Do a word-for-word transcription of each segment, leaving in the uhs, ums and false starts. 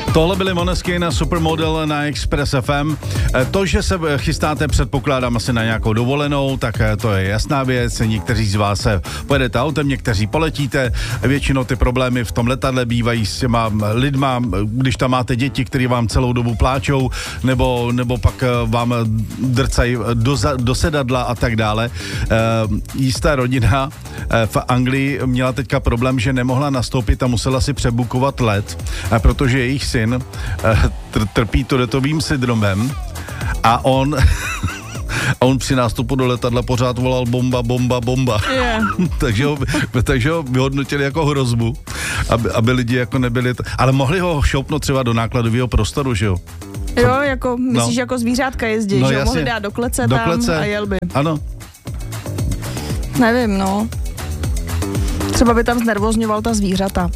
Tohle byly Måneskin na Supermodel na Express F M. To, že se chystáte, předpokládám asi na nějakou dovolenou, tak to je jasná věc. Někteří z vás se pojedete autem, někteří poletíte. Většinou ty problémy v tom letadle bývají s těma lidma, když tam máte děti, které vám celou dobu pláčou, nebo, nebo pak vám drcají do, do sedadla a tak dále. Jistá rodina v Anglii měla teďka problém, že nemohla nastoupit a musela si přebukovat let, protože jejich syn trpí Tourettovým syndromem a on a on při nástupu do letadla pořád volal bomba, bomba, bomba. Yeah. takže, ho, takže ho vyhodnotili jako hrozbu, aby, aby lidi jako nebyli... T- ale mohli ho šoupnout třeba do nákladového prostoru, že jo? Jo, jako, myslíš, no. Jako zvířátka jezdí, no, že ho mohli dát do klece do tam klece. A jel by. Ano. Nevím, no. Třeba by tam znervozňoval ta zvířata.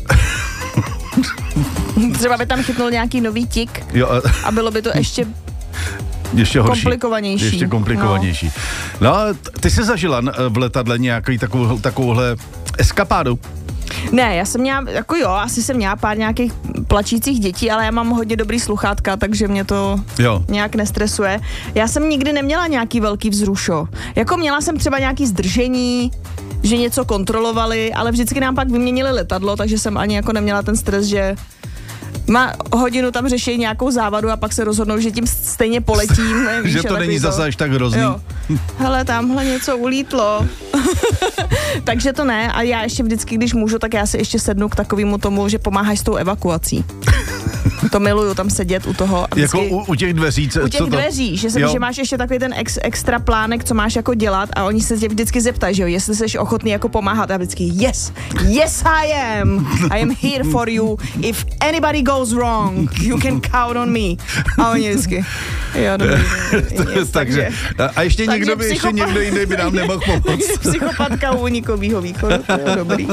Třeba by tam chytnul nějaký nový tik jo, a... a bylo by to ještě... Ještě horší. Komplikovanější. Ještě komplikovanější. No, no ty jsi zažila v letadle nějaký takovou, takovouhle eskapádu? Ne, já jsem měla, jako jo, asi jsem měla pár nějakých plačících dětí, ale já mám hodně dobrý sluchátka, takže mě to jo. nějak nestresuje. Já jsem nikdy neměla nějaký velký vzrušo. Jako měla jsem třeba nějaký zdržení, že něco kontrolovali, ale vždycky nám pak vyměnili letadlo, takže jsem ani jako neměla ten stres, že má hodinu tam řeší nějakou závadu a pak se rozhodnou, že tím stejně poletím. Že to není zase až tak hrozný. Jo. Hele, tamhle něco ulítlo. Takže to ne. A já ještě vždycky, když můžu, tak já si ještě sednu k takovému tomu, že pomáháš s tou evakuací. To miluju, tam sedět u toho. Vždycky, jako u, u těch dveří. U těch dveří, že, jsem, že máš ještě takový ten ex, extra plánek, co máš jako dělat a oni se tě vždycky zeptají, že jo, jestli jsi ochotný jako pomáhat a vždycky yes, yes I am, I am here for you, if anybody goes wrong, you can count on me. A oni vždycky, jo, dobrý. Yes, takže, a ještě takže někdo by, psychopat, ještě někdo jiný by nám nemohl pomoct. Psychopatka unikovýho východu, to je dobrý.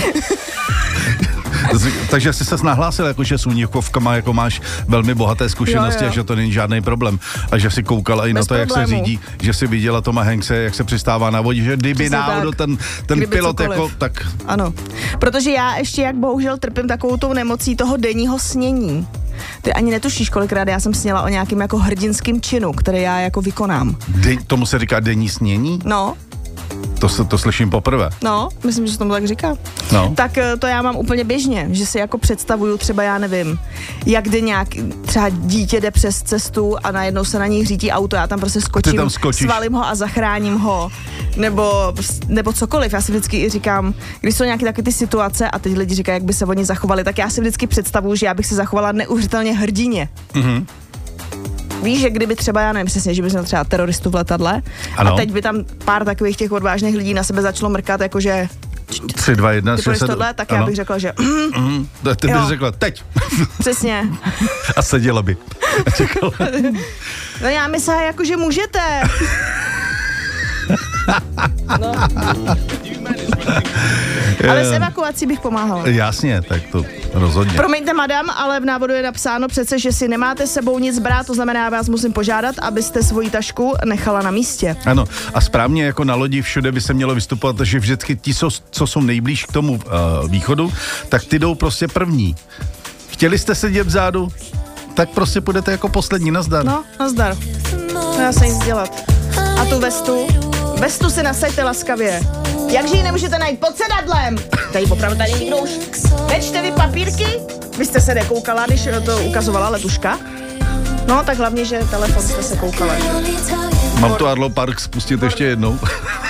Takže jsi se nahlásil, jako, že s únikovkama jako máš velmi bohaté zkušenosti jo, jo. a že to není žádný problém. A že jsi koukala i Bez na to, problému. Jak se řídí, že si viděla Toma Hankse, jak se přistává na vodě, že kdyby náhodou ten, ten kdyby pilot cokoliv. Jako, tak... Ano, protože já ještě jak bohužel trpím takovou tou nemocí toho denního snění. Ty ani netušíš, kolikrát já jsem sněla o nějakým jako hrdinským činu, který já jako vykonám. De- tomu se říká denní snění? No. To, to slyším poprvé. No, myslím, že se tomu tak říká. No. Tak to já mám úplně běžně, že si jako představuju třeba, já nevím, jak jde nějak, třeba dítě jde přes cestu a najednou se na něj řítí auto, já tam prostě skočím, tam svalím ho a zachráním ho, nebo, nebo cokoliv. Já si vždycky i říkám, když jsou nějaké takové ty situace a teď lidi říkají, jak by se oni zachovali, tak já si vždycky představuju, že já bych se zachovala neuvěřitelně hrdině. Mhm. Víš, že kdyby třeba, já nevím přesně, že by měl třeba teroristu v letadle ano. a teď by tam pár takových těch odvážných lidí na sebe začalo mrkat, jakože tři, dva, jedna, ty se tohle, tak ano. Já bych řekla, že mm, mm, ty bys řekla, teď. Přesně. A seděla by. A čekala. No já myslím, jako, že můžete. No. Ale s evakuací bych pomáhala. Jasně, tak to rozhodně. Promiňte, madam, ale v návodu je napsáno přece, že si nemáte sebou nic brát, to znamená, já vás musím požádat, abyste svoji tašku nechala na místě. Ano, a správně jako na lodi všude by se mělo vystupovat, že vždycky ti, co, co jsou nejblíž k tomu uh, východu, tak ty jdou prostě první. Chtěli jste sedět vzadu, tak prostě půjdete jako poslední, nazdar. No, nazdar. Nedá se nic dělat. A tu vestu, vestu si nasaďte laskavě. Jakže ji nemůžete najít pod sedadlem? Tady opravdu tady nikdo už. Nečte vy papírky? Vy jste se nekoukala, když to ukazovala letuška? No, tak hlavně, že telefon jste se koukala. Mám tu Arlo Park spustit ještě jednou.